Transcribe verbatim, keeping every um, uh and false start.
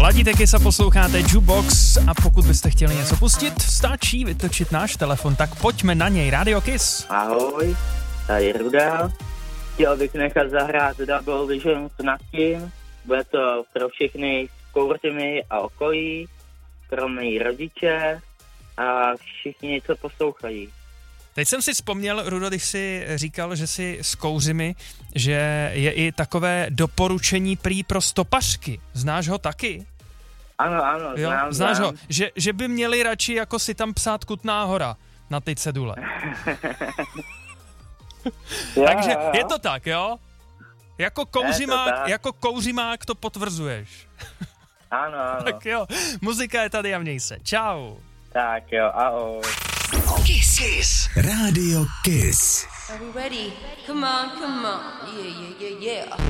Ladíte Kiss a posloucháte Jukebox a pokud byste chtěli něco pustit, stačí vytočit náš telefon, tak pojďme na něj. Radio Kiss. Ahoj, tady Ruda. Chtěl bych nechat zahrát Double Vision s Nasím. Bude to pro všechny s kouřimi a okolí, pro mý rodiče a všichni, co poslouchají. Teď jsem si vzpomněl, Rudo, když jsi říkal, že jsi s kouřimi, že je i takové doporučení prý pro stopařky. Znáš ho taky? Ano, ano, jo? znám. Znáš znám. ho? Že, že by měli radši jako si tam psát Kutná Hora na ty cedule. jo, Takže jo, jo. je to tak, jo? Jako kouřimák, to jako kouřimák to potvrzuješ. Ano, ano. Tak jo, muzika je tady a měj se. Čau. Tak jo, ahoj. Kiss. Kiss. Radio Kiss. Are we ready? Come on, come on. Yeah, yeah, yeah, yeah.